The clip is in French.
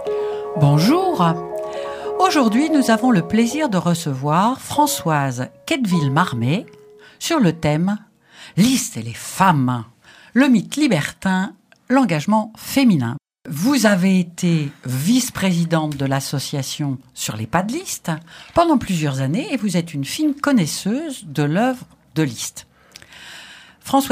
Bonjour. Aujourd'hui, nous avons le plaisir de recevoir Françoise Quetteville-Marmet sur le thème « Liszt et les femmes, le mythe libertin, l'engagement féminin ». Vous avez été vice-présidente de l'association Sur les pas de Liszt pendant plusieurs années et vous êtes une fine connaisseuse de l'œuvre de Liszt.